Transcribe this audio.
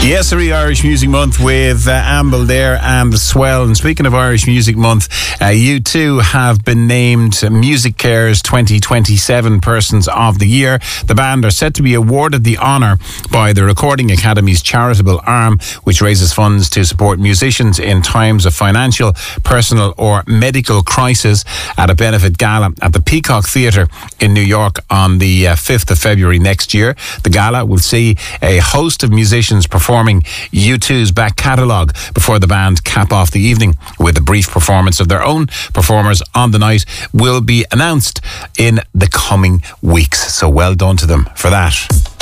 Yesterday, Irish Music Month with Amble there and the Swell. And speaking of Irish Music Month, U2 have been named Music Care's 2027 Persons of the Year. The band are set to be awarded the honour by the Recording Academy's charitable arm, which raises funds to support musicians in times of financial, personal or medical crisis at a benefit gala at the Peacock Theatre in New York on the 5th of February next year. The gala will see a host of musicians performing U2's back catalogue before the band cap off the evening with a brief performance of their own. Performers on the night will be announced in the coming weeks. So well done to them for that.